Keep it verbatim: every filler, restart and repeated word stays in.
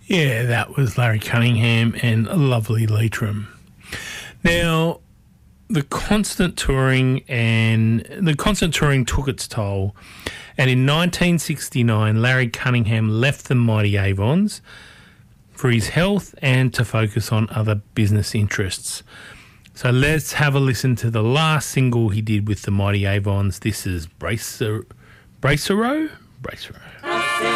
Yeah, that was Larry Cunningham and Lovely Leitrim. Now, the constant touring and the constant touring took its toll, and in nineteen sixty-nine, Larry Cunningham left the Mighty Avons for his health and to focus on other business interests. So let's have a listen to the last single he did with the Mighty Avons. This is Bracer, Bracero? Bracero.